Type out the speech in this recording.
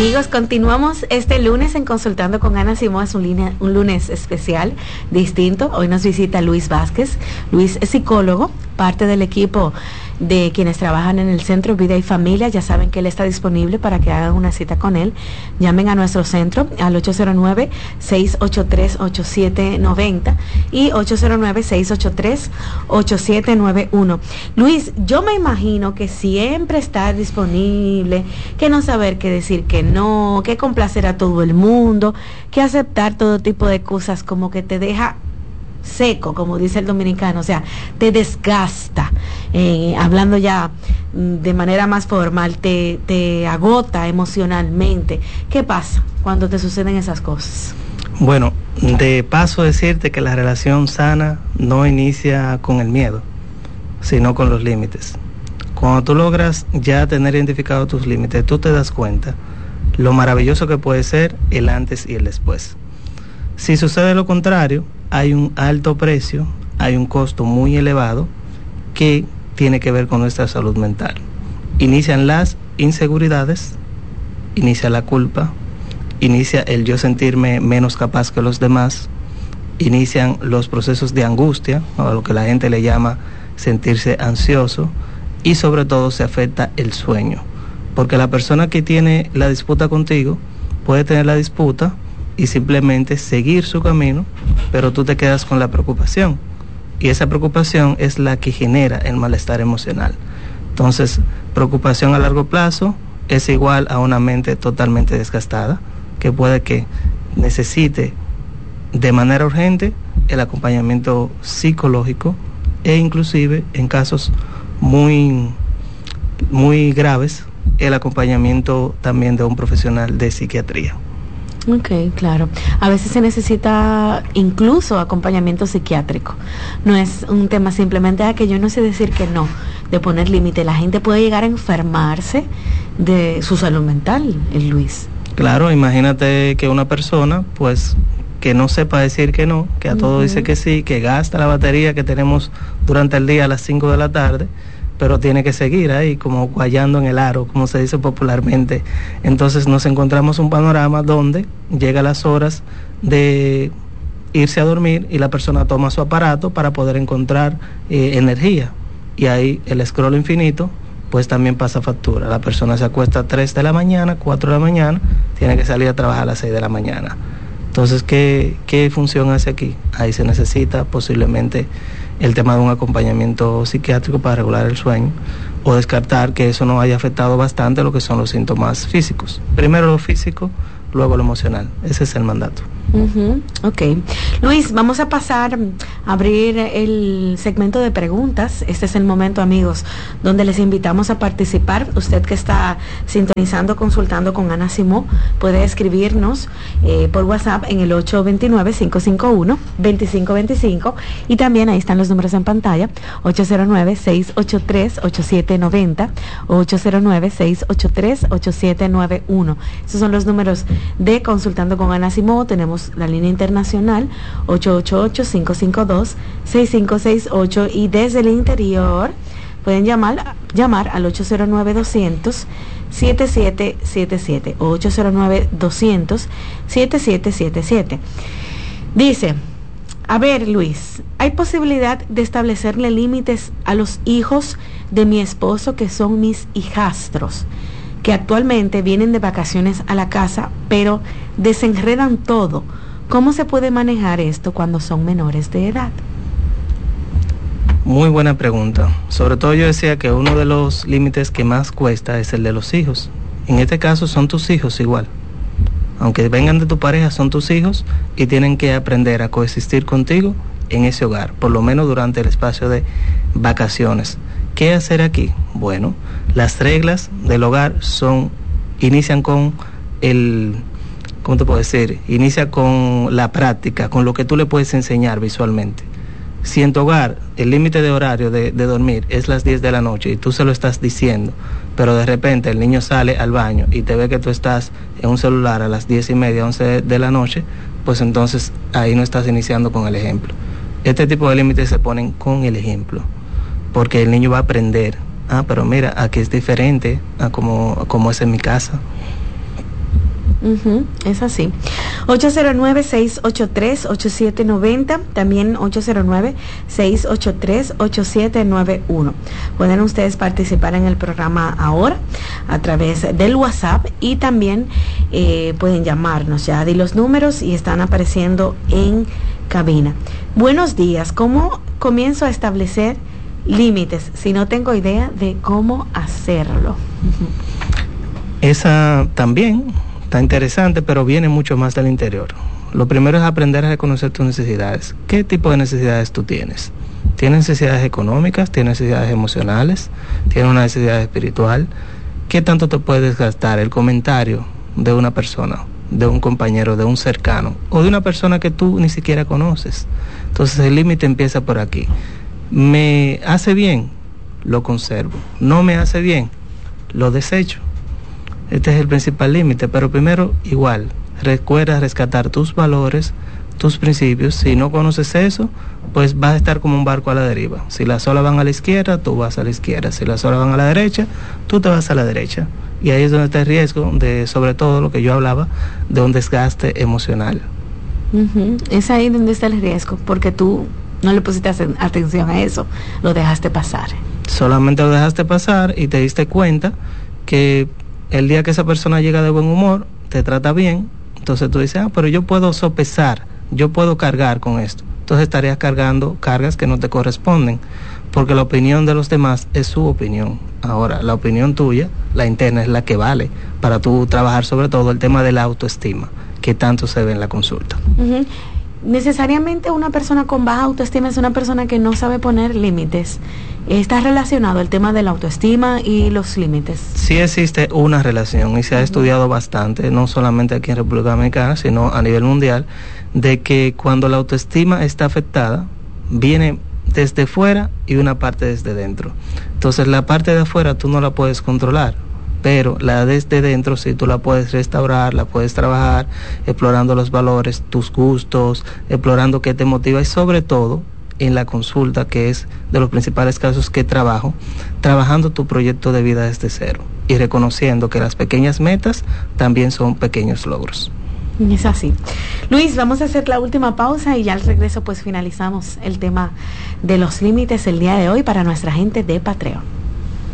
Amigos, continuamos este lunes en Consultando con Ana Simó. Es un lunes especial, distinto. Hoy nos visita Luis Vázquez. Luis es psicólogo, parte del equipo de quienes trabajan en el Centro Vida y Familia. Ya saben que él está disponible para que hagan una cita con él. Llamen a nuestro centro al 809-683-8790 y 809-683-8791. Luis, yo me imagino que siempre estar disponible, que no saber qué decir que no, que complacer a todo el mundo, que aceptar todo tipo de cosas, como que te deja seco, como dice el dominicano, o sea, te desgasta, hablando ya de manera más formal, te agota emocionalmente. ¿Qué pasa cuando te suceden esas cosas? Bueno, de paso decirte que la relación sana no inicia con el miedo, sino con los límites. Cuando tú logras ya tener identificados tus límites, tú te das cuenta lo maravilloso que puede ser el antes y el después. Si sucede lo contrario, hay un alto precio, hay un costo muy elevado que tiene que ver con nuestra salud mental. Inician las inseguridades, inicia la culpa, inicia el yo sentirme menos capaz que los demás, inician los procesos de angustia, o a lo que la gente le llama sentirse ansioso, y sobre todo se afecta el sueño, porque la persona que tiene la disputa contigo puede tener la disputa y simplemente seguir su camino, pero tú te quedas con la preocupación, y esa preocupación es la que genera el malestar emocional. Entonces, preocupación a largo plazo es igual a una mente totalmente desgastada, que puede que necesite de manera urgente el acompañamiento psicológico, e inclusive en casos muy graves, el acompañamiento también de un profesional de psiquiatría. Ok, claro. A veces se necesita incluso acompañamiento psiquiátrico. No es un tema simplemente que yo no sé decir que no, de poner límite. La gente puede llegar a enfermarse de su salud mental, Luis. Claro, imagínate que una persona, pues, que no sepa decir que no, que a todo dice que sí, que gasta la batería que tenemos durante el día a las 5 de la tarde, pero tiene que seguir ahí como guayando en el aro, como se dice popularmente. Entonces nos encontramos un panorama donde llega las horas de irse a dormir y la persona toma su aparato para poder encontrar energía, y ahí el scroll infinito pues también pasa factura. La persona se acuesta a 3 de la mañana, 4 de la mañana, tiene que salir a trabajar a las 6 de la mañana. Entonces, ¿qué función hace aquí? Ahí se necesita posiblemente el tema de un acompañamiento psiquiátrico para regular el sueño, o descartar que eso no haya afectado bastante lo que son los síntomas físicos. Primero lo físico, luego lo emocional. Ese es el mandato. Ok. Luis, vamos a pasar a abrir el segmento de preguntas. Este es el momento, amigos, donde les invitamos a participar. Usted que está sintonizando, Consultando con Ana Simó, puede escribirnos por WhatsApp en el 829-551-2525, y también ahí están los números en pantalla, 809-683-8790 o 809-683-8791. Esos son los números de Consultando con Ana Simó. Tenemos la línea internacional 888-552-6568, y desde el interior pueden llamar al 809-200-7777 o 809-200-7777. Dice: a ver, Luis, ¿hay posibilidad de establecerle límites a los hijos de mi esposo, que son mis hijastros, que actualmente vienen de vacaciones a la casa, pero desenredan todo? ¿Cómo se puede manejar esto cuando son menores de edad? Muy buena pregunta. Sobre todo yo decía que uno de los límites que más cuesta es el de los hijos. En este caso son tus hijos igual. Aunque vengan de tu pareja, son tus hijos y tienen que aprender a coexistir contigo en ese hogar, por lo menos durante el espacio de vacaciones. ¿Qué hacer aquí? Bueno, las reglas del hogar inician con ¿cómo te puedo decir? Inicia con la práctica, con lo que tú le puedes enseñar visualmente. Si en tu hogar el límite de horario de dormir es las 10 de la noche y tú se lo estás diciendo, pero de repente el niño sale al baño y te ve que tú estás en un celular a las 10:30, 11 de la noche, pues entonces ahí no estás iniciando con el ejemplo. Este tipo de límites se ponen con el ejemplo, porque el niño va a aprender. Pero mira, aquí es diferente a como es en mi casa. Es así. 809-683-8790, también 809-683-8791. Pueden ustedes participar en el programa ahora a través del WhatsApp y también pueden llamarnos. Ya di los números y están apareciendo en cabina. Buenos días. ¿Cómo comienzo a establecer límites si no tengo idea de cómo hacerlo? Esa también está interesante, pero viene mucho más del interior. Lo primero es aprender a reconocer tus necesidades. ¿Qué tipo de necesidades tú tienes? ¿Tienes necesidades económicas? ¿Tienes necesidades emocionales? ¿Tienes una necesidad espiritual? ¿Qué tanto te puede desgastar el comentario de una persona, de un compañero, de un cercano o de una persona que tú ni siquiera conoces? Entonces el límite empieza por aquí. ¿Me hace bien? Lo conservo. ¿No me hace bien? Lo desecho. Este es el principal límite, pero primero igual, recuerda rescatar tus valores, tus principios. Si no conoces eso, pues vas a estar como un barco a la deriva. Si las olas van a la izquierda, tú vas a la izquierda. Si las olas van a la derecha, tú te vas a la derecha. Y ahí es donde está el riesgo de, sobre todo lo que yo hablaba, de un desgaste emocional. Es ahí donde está el riesgo, porque tú no le pusiste atención a eso, lo dejaste pasar. Solamente lo dejaste pasar y te diste cuenta que el día que esa persona llega de buen humor, te trata bien, entonces tú dices, pero yo puedo sopesar, yo puedo cargar con esto. Entonces estarías cargando cargas que no te corresponden, porque la opinión de los demás es su opinión. Ahora, la opinión tuya, la interna, es la que vale para tú trabajar sobre todo el tema de la autoestima, que tanto se ve en la consulta. Necesariamente una persona con baja autoestima es una persona que no sabe poner límites. ¿Está relacionado el tema de la autoestima y los límites? Sí existe una relación y se ha estudiado bastante, no solamente aquí en República Dominicana, sino a nivel mundial, de que cuando la autoestima está afectada, viene desde fuera y una parte desde dentro. Entonces la parte de afuera tú no la puedes controlar, pero la desde dentro sí tú la puedes restaurar, la puedes trabajar, explorando los valores, tus gustos, explorando qué te motiva y sobre todo en la consulta, que es de los principales casos que trabajo, trabajando tu proyecto de vida desde cero y reconociendo que las pequeñas metas también son pequeños logros. Es así. Luis, vamos a hacer la última pausa y ya al regreso pues finalizamos el tema de los límites el día de hoy para nuestra gente de Patreon.